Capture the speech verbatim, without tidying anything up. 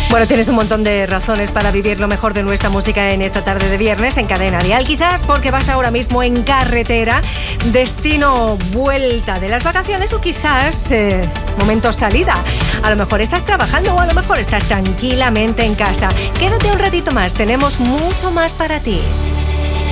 Bueno, tienes un montón de razones para vivir lo mejor de nuestra música en esta tarde de viernes en Cadena Dial. Quizás porque vas ahora mismo en carretera, destino vuelta de las vacaciones, o quizás eh, momento salida. A lo mejor estás trabajando o a lo mejor estás tranquilamente en casa. Quédate un ratito más, tenemos mucho más para ti.